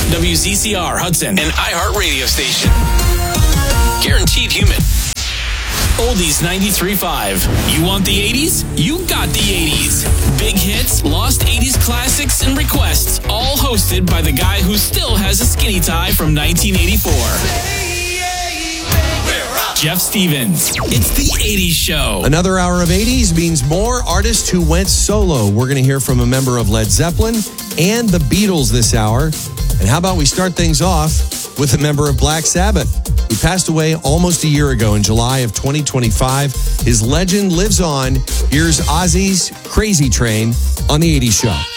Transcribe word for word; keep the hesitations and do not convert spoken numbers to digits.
W Z C R Hudson, an iHeart radio station. Guaranteed human. Oldies ninety-three point five. You want the eighties? You got the eighties. Big hits, lost eighties classics, and requests, all hosted by the guy who still has a skinny tie from nineteen eighty-four. Jeff Stevens. It's the eighties Show. Another hour of eighties means more artists who went solo. We're going to hear from a member of Led Zeppelin and the Beatles this hour. And how about we start things off with a member of Black Sabbath? He passed away almost a year ago in July of twenty twenty-five. His legend lives on. Here's Ozzy's Crazy Train on the eighties Show.